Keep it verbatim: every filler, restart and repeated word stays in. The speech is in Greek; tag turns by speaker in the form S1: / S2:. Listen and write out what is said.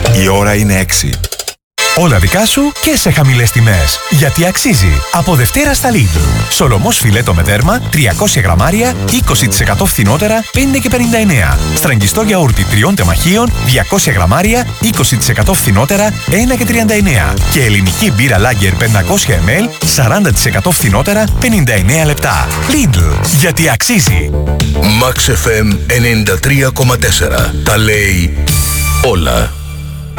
S1: Η ώρα είναι έξι.
S2: Όλα δικά σου και σε χαμηλές τιμές. Γιατί αξίζει. Από Δευτέρα στα Lidl. Σολομός φιλέτο με δέρμα τριακόσια γραμμάρια είκοσι τοις εκατό φθηνότερα πέντε και πενήντα εννέα. Στραγγιστό γιαούρτι τριών τεμαχίων διακόσια γραμμάρια είκοσι τοις εκατό φθηνότερα ένα και τριάντα εννέα. Και ελληνική μπύρα Lager πεντακόσια μιλιλίτρα σαράντα τοις εκατό φθηνότερα πενήντα εννέα λεπτά. Lidl. Γιατί αξίζει.
S3: Max εφ εμ ενενήντα τρία κόμμα τέσσερα. Τα λέει όλα.